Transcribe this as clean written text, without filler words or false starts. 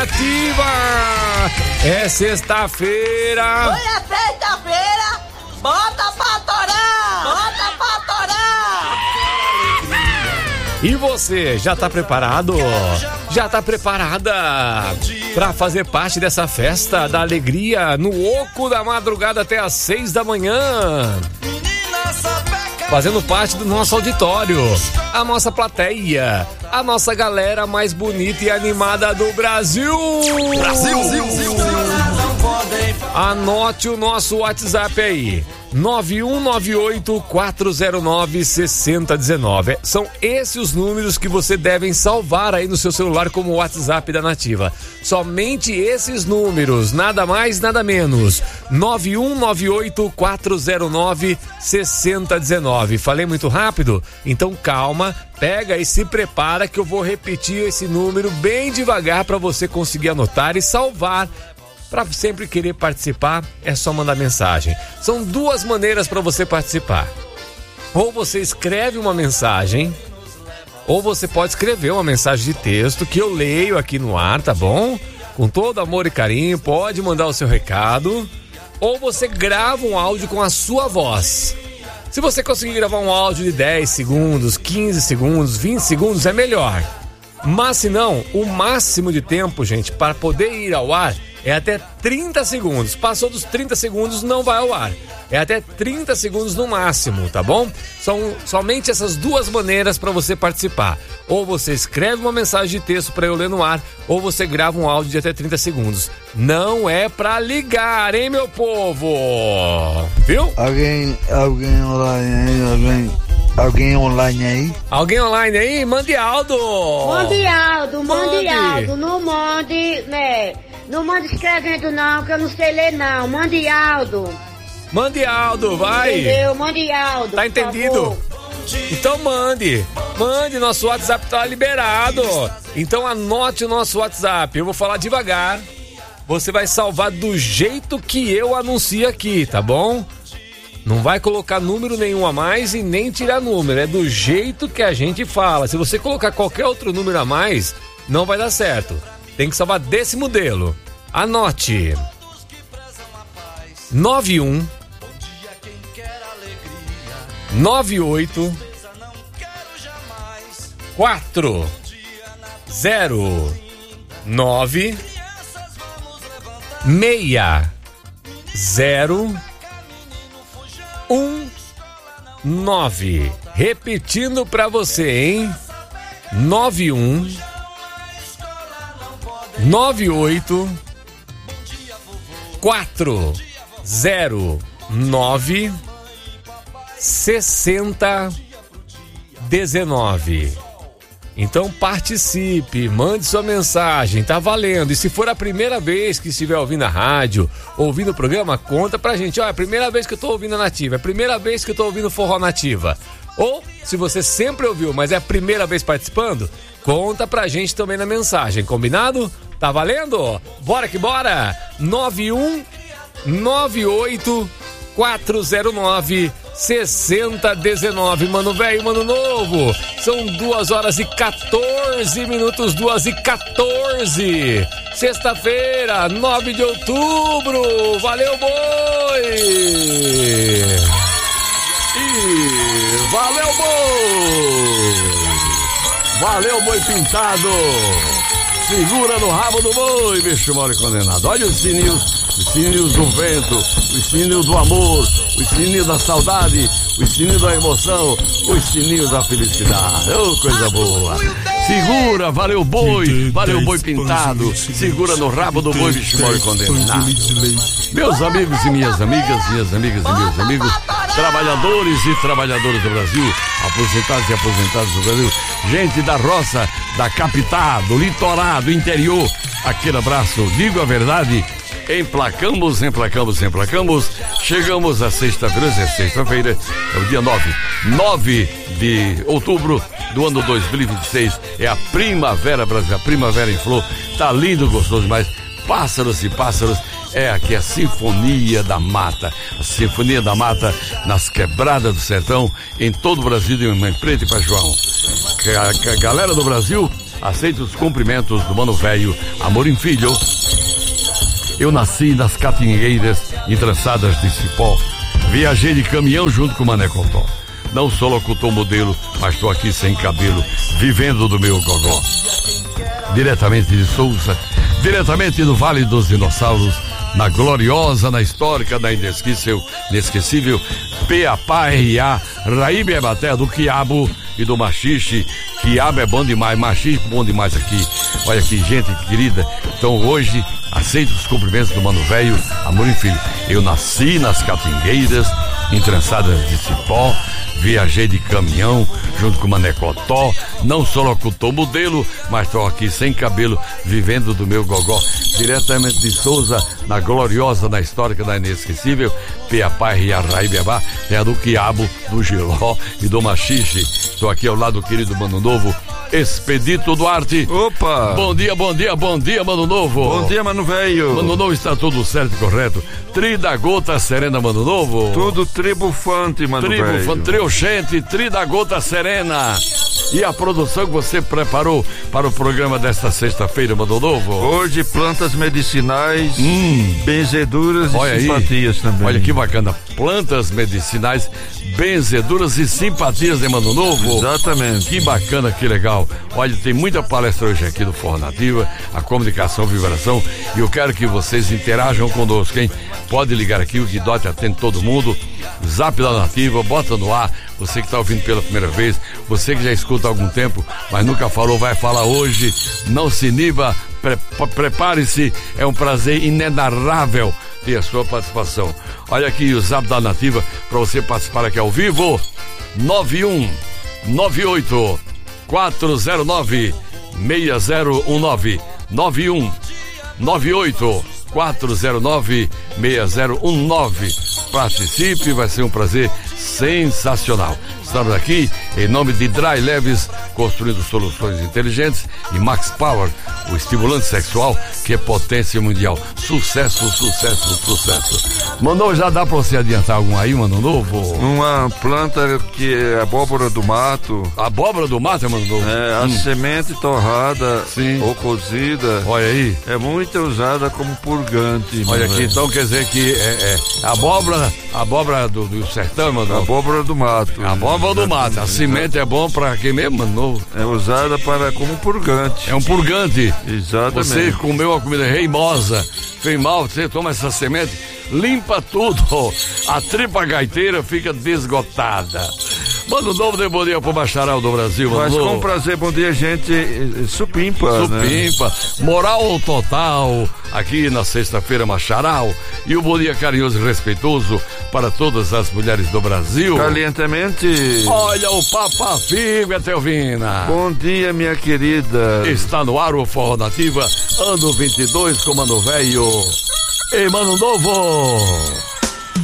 Ativa! É sexta-feira! Hoje é sexta-feira! Bota pra torar! Bota pra torar! E você, já tá preparado? Já tá preparada pra fazer parte dessa festa da alegria no oco da madrugada até às 6 da manhã? Fazendo parte do nosso auditório, a nossa plateia, a nossa galera mais bonita e animada do Brasil. Anote o nosso WhatsApp aí, 9198-409-6019. São esses os números que você deve salvar aí no seu celular como WhatsApp da Nativa. Somente esses números, nada mais, nada menos. 9198-409-6019. Falei muito rápido? Então calma, pega e se prepara que eu vou repetir esse número bem devagar para você conseguir anotar e salvar. Para sempre querer participar, é só mandar mensagem. São duas maneiras para você participar. Ou você escreve uma mensagem, ou você pode escrever uma mensagem de texto que eu leio aqui no ar, tá bom? Com todo amor e carinho, pode mandar o seu recado. Ou você grava um áudio com a sua voz. Se você conseguir gravar um áudio de 10 segundos, 15 segundos, 20 segundos, é melhor. Mas se não, o máximo de tempo, gente, para poder ir ao ar é até 30 segundos. Passou dos 30 segundos, não vai ao ar. É até 30 segundos no máximo, tá bom? São somente essas duas maneiras para você participar. Ou você escreve uma mensagem de texto para eu ler no ar, ou você grava um áudio de até 30 segundos. Não é para ligar, hein, meu povo? Viu? Alguém online aí, Alguém online aí? Alguém online aí? Mande Aldo! Mande Aldo. Não mande, né? Não mande escrevendo não, que eu não sei ler não. Mande Aldo, vai! Entendeu? Mande Aldo. Tá entendido? Então mande, nosso WhatsApp tá liberado. Então anote o nosso WhatsApp, eu vou falar devagar. Você vai salvar do jeito que eu anuncio aqui, tá bom? Não vai colocar número nenhum a mais e nem tirar número, é do jeito que a gente fala. Se você colocar qualquer outro número a mais, não vai dar certo. Tem que salvar desse modelo. Anote. 91 98 4 0 9 6 0 9. Repetindo pra você, hein? 91 98 409 6019. Então participe, mande sua mensagem, tá valendo. E se for a primeira vez que estiver ouvindo a rádio, ouvindo o programa, conta pra gente. Ó, é a primeira vez que eu tô ouvindo a Nativa, é a primeira vez que eu tô ouvindo Forró Nativa. Ou, se você sempre ouviu, mas é a primeira vez participando, conta pra gente também na mensagem, combinado? Tá valendo? Bora que bora! 91 98 409 6019, mano velho, mano novo. São 2h14, 2h14. Sexta-feira, 9 de outubro. Valeu, boi! E valeu, boi! Valeu, boi pintado! Segura no rabo do boi, bicho mole condenado. Olha os sininhos do vento, os sininhos do amor, os sininhos da saudade, os sininhos da emoção, os sininhos da felicidade. Oh, coisa boa. Segura, valeu boi pintado. Segura no rabo do boi, bicho mole condenado. Meus amigos e minhas amigas, e meus amigos, trabalhadores e trabalhadoras do Brasil, aposentados e aposentadas do Brasil, gente da roça, da capital, do litoral, do interior, aquele abraço, digo a verdade, emplacamos, chegamos a sexta-feira, é o dia 9 de outubro do ano 2026, é a primavera brasileira, a primavera em flor, tá lindo, gostoso demais, pássaros e pássaros, é aqui a Sinfonia da Mata, nas quebradas do sertão, em todo o Brasil, de Mãe Preta e Pai João. A galera do Brasil aceite os cumprimentos do Mano Velho, Amorim Filho. Eu nasci nas catingueiras entrançadas de cipó. Viajei de caminhão junto com o Mané Cotó. Não sou locutor modelo, mas tô aqui sem cabelo, vivendo do meu gogó. Diretamente de Souza, diretamente do Vale dos Dinossauros, na gloriosa, na histórica, na inesquecível P.A.P.A.R.A. Raíbe é baté do quiabo e do machixe. Quiabo é bom demais, machixe bom demais aqui. Olha aqui, gente querida. Então hoje, aceito os cumprimentos do Mano Velho, Amorim Filho. Eu nasci nas catingueiras, entrançadas de cipó. Viajei de caminhão junto com o Mané Cotó. Não sou locutor modelo, mas estou aqui sem cabelo, vivendo do meu gogó. Diretamente de Souza, na gloriosa, na histórica, na inesquecível P.A.P.A.R.A. Raíbebá, terra do quiabo, do giló e do machixe. Estou aqui ao lado do querido Mano Novo, Expedito Duarte. Opa! Bom dia, bom dia, bom dia, Mano Novo. Bom dia, Mano Velho. Mano Novo, está tudo certo e correto? Tri da gota serena, Mano Novo. Tudo tribufante, Mano Velho. Tribufante, trioxente, tri da gota serena. E a produção que você preparou para o programa desta sexta-feira, Mano Novo? Hoje, plantas medicinais, benzeduras olha e simpatias aí. também. Olha que bacana. Plantas medicinais, benzeduras e simpatias de Mano Novo. Exatamente. Que bacana, que legal. Olha, tem muita palestra hoje aqui do Forró Nativa, a comunicação, vibração, e eu quero que vocês interajam conosco, hein? Pode ligar aqui, o Guidote atende todo mundo. Zap da Nativa, bota no ar. Você que está ouvindo pela primeira vez, você que já escuta há algum tempo, mas nunca falou, vai falar hoje. Não se iniba, prepare-se, é um prazer inenarrável ter a sua participação. Olha aqui o Zap da Nativa para você participar aqui ao vivo. 9198 409 6019 9198 409 6019. Participe, vai ser um prazer sensacional. Estamos aqui em nome de Dry Leves, construindo soluções inteligentes, e Max Power, o estimulante sexual que é potência mundial. Sucesso, sucesso, sucesso. Mano, já dá pra você adiantar algum aí, Mano Novo? Uma planta que é abóbora do mato. Abóbora do mato, Mano Novo? É, a semente torrada ou cozida. Olha aí. É muito usada como purgante. Olha aqui, então quer dizer que é abóbora do sertão, Mano Novo? Abóbora do mato. Abóbora do mato. A semente é bom pra quem mesmo, Mano Novo? É usada como purgante. É um purgante. Exatamente. Você comeu uma comida reimosa, fez mal, você toma essa semente, limpa tudo. A tripa gaiteira fica desgotada. Mano Novo, de bom dia pro Bacharal do Brasil, Mano Mas Novo. com prazer, bom dia, gente. Supimpa, Supimpa, né? Moral total, aqui na sexta-feira, Bacharal. E o bom dia carinhoso e respeitoso para todas as mulheres do Brasil. Calientemente. Olha o Papa Figo, Etelvina. Bom dia, minha querida. Está no ar o Forró Nativa, ano 22 com Mano Velho e Mano Novo.